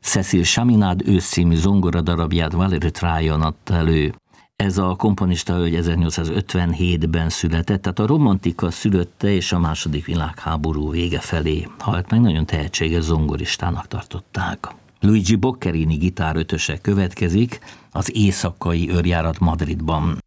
Cécile Chaminade őszcímű zongoradarabját Valerie Tryon adta elő. Ez a komponista hölgy 1857-ben született, tehát a romantika szülötte és a második világháború vége felé halt meg, nagyon tehetséges zongoristának tartották. Luigi Boccherini gitár ötöse következik, az éjszakai őrjárat Madridban.